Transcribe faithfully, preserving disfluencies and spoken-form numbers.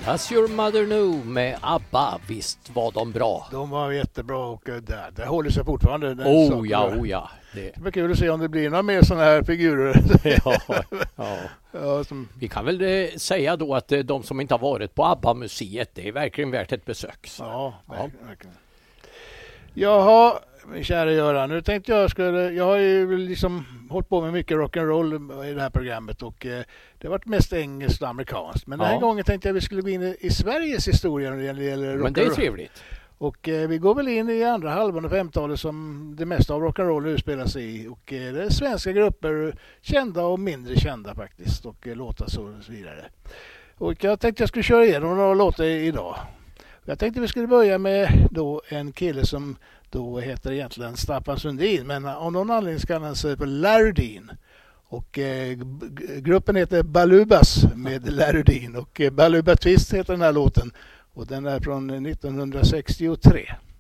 Does your mother know med ABBA, visst var de bra. De var jättebra och det, det håller sig fortfarande. Oh sak, ja, oh ja. Det. det blir kul att se om det blir några mer sådana här figurer. ja, ja. Ja, som... Vi kan väl eh, säga då att eh, de som inte har varit på ABBA-museet, det är verkligen värt ett besök. Så. Ja, verkligen. verkligen. Jaha, kära Göran, nu tänkte jag skulle, jag har ju liksom hållit på med mycket rock'n'roll i det här programmet och eh, det har varit mest engelskt och amerikanskt. Men ja. Den här gången tänkte jag att vi skulle gå in i, i Sveriges historia när det gäller rock'n'roll. Men det är trevligt. Och eh, vi går väl in i andra halvan av femtiotalet som det mesta av rock'n'roll utspelas i. Och eh, det är svenska grupper, kända och mindre kända faktiskt, och eh, låtar så och så vidare. Och jag tänkte jag skulle köra igenom några låtar idag. Jag tänkte vi skulle börja med då en kille som då heter egentligen Staffan Sundin, men av någon anledning kallar han sig för Lärudin. Och eh, gruppen heter Balubas med Lärudin och eh, Baluba Twist heter den här låten och den är från nittonhundrasextiotre.